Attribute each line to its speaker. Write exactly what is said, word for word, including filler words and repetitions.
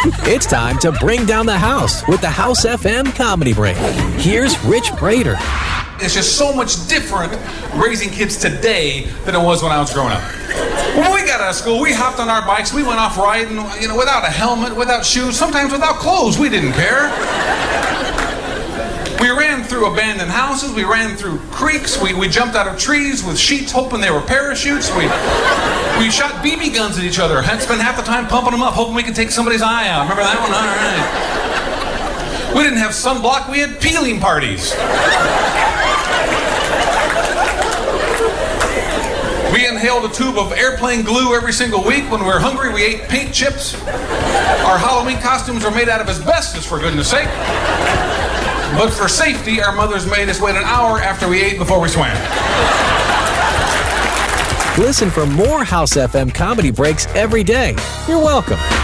Speaker 1: It's time to bring down the house with the House F M Comedy Break. Here's Rich Prater.
Speaker 2: It's just so much different raising kids today than it was when I was growing up. When we got out of school, we hopped on our bikes, we went off riding, you know, without a helmet, without shoes, sometimes without clothes. We didn't care. We ran through abandoned houses, we ran through creeks, we, we jumped out of trees with sheets hoping they were parachutes. We we shot B B guns at each other, had spent half the time pumping them up, hoping we could take somebody's eye out. Remember that one? All right. We didn't have sunblock, we had peeling parties. We inhaled a tube of airplane glue every single week. When we were hungry, we ate paint chips. Our Halloween costumes were made out of asbestos, for goodness sake. But for safety, our mothers made us wait an hour after we ate before we swam.
Speaker 1: Listen for more House F M Comedy Breaks every day. You're welcome.